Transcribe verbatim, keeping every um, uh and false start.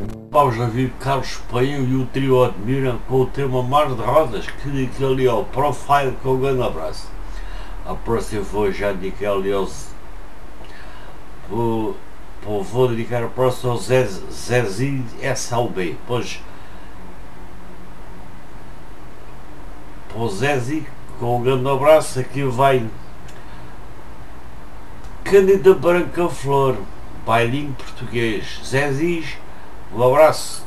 Pá, já vi Carlos Painho e o trio Admira com o tema Mar de Rodas, que digo ali ao Profile, com um grande abraço. A próxima vou já dedicar ali aos. Vou, vou dedicar a próxima ao Zezinho S L B. Pois. Para o Zezi, com um grande abraço, aqui vai Cândida Branca Flor, bailinho português. Zezis, um abraço.